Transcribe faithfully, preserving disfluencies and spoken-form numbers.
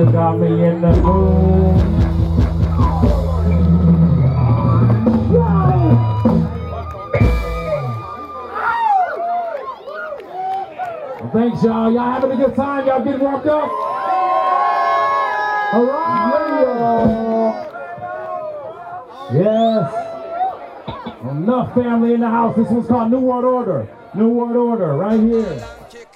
you got me in the mood. Well, thanks, y'all. Y'all having a good time? Y'all getting worked up? All right. Yes. Enough family in the house. This one's called New World Order. New World Order, right here.